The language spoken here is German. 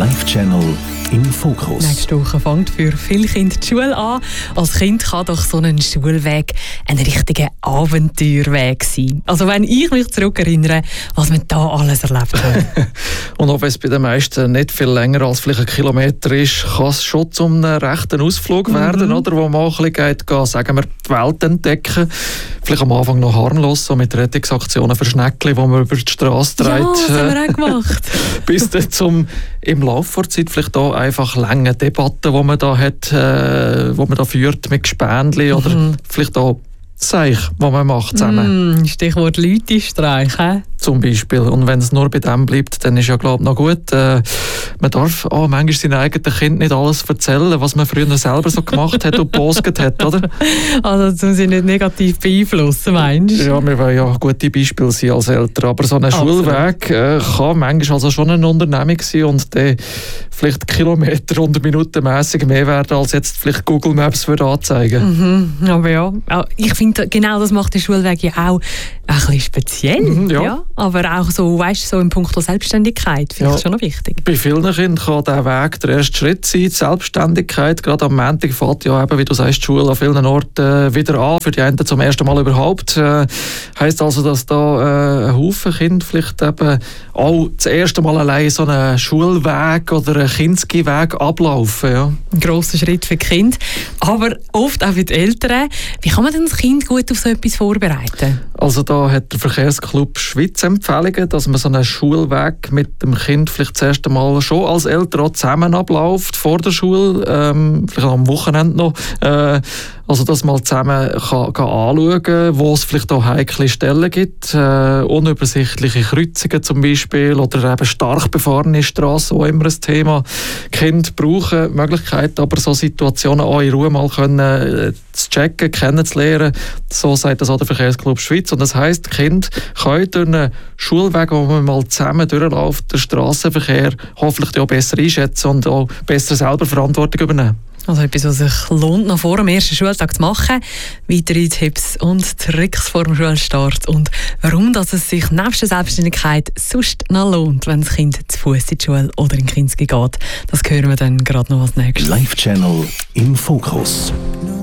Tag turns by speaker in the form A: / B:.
A: Live-Channel im Fokus.
B: Nächste Woche fängt für viele Kinder die Schule an. Als Kind kann doch so ein Schulweg ein richtiger Abenteuerweg sein. Also wenn ich mich zurückerinnere, was wir da alles erlebt haben.
C: Und auch wenn es bei den meisten nicht viel länger als vielleicht ein Kilometer ist, kann es schon zum rechten Ausflug werden, oder? Wo man auch ein bisschen geht, sagen wir, die Welt entdecken. Vielleicht am Anfang noch harmlos, so mit Rettungsaktionen für Schneckli, die man über die Straße trägt.
B: Ja, das haben wir auch gemacht.
C: Bis dann zum im Laufe der Zeit vielleicht auch einfach lange Debatten, die man da hat, wo man da führt mit Gespendli oder vielleicht auch Zeich, was man macht zusammen.
B: Stichwort Leute-Streich, he?
C: Zum Beispiel. Und wenn es nur bei dem bleibt, dann ist ja, glaube ich, noch gut. Man darf auch manchmal seinen eigenen Kind nicht alles erzählen, was man früher selber so gemacht hat und gepostet hat, oder?
B: Also, um sie nicht negativ beeinflussen, meinst du?
C: Ja, wir wollen ja gute Beispiele sein als Eltern. Aber so ein Schulweg kann manchmal also schon eine Unternehmung sein und dann vielleicht Kilometer und minutenmässig mehr werden, als jetzt vielleicht Google Maps würde anzeigen.
B: Aber ja, ich finde, genau das macht der Schulweg ja auch ein bisschen speziell. Ja. Aber auch so, weißt du, so in puncto Selbstständigkeit finde ich schon noch wichtig.
C: Bei vielen Kindern kann dieser Weg der erste Schritt sein, die Selbstständigkeit. Gerade am Montag fängt ja eben, wie du sagst, die Schule an vielen Orten wieder an. Für die einen zum ersten Mal überhaupt. Heisst also, dass da ein Haufen Kinder vielleicht eben auch das erste Mal allein so einen Schulweg oder einen Kinski-Weg ablaufen. Ja.
B: Ein grosser Schritt für die Kinder, aber oft auch für die Eltern. Wie kann man denn das Kind gut auf so etwas vorbereiten?
C: Also da hat der Verkehrsclub Schweiz Empfehlungen, dass man so einen Schulweg mit dem Kind vielleicht das erste Mal schon als Eltern auch zusammen abläuft, vor der Schule, vielleicht am Wochenende noch. Also dass man zusammen kann anschauen, wo es vielleicht auch heikle Stellen gibt, unübersichtliche Kreuzungen zum Beispiel oder eben stark befahrene Strassen, auch immer ein Thema. Die Kinder brauchen Möglichkeiten, aber so Situationen auch in Ruhe mal können zu checken, kennenzulernen. So sagt das auch der Verkehrsclub Schweiz. Und das heisst, die Kinder können durch einen Schulweg, wo man mal zusammen durchläuft, den Strassenverkehr hoffentlich auch besser einschätzen und auch besser selber Verantwortung übernehmen.
B: Also etwas, was sich lohnt, noch vor dem ersten Schultag zu machen. Weitere Tipps und Tricks vor dem Schulstart und warum dass es sich nebst der Selbstständigkeit sonst noch lohnt, wenn das Kind zu Fuß in die Schule oder in Kinski geht. Das hören wir dann gerade noch als nächstes.
A: Live-Channel im Fokus.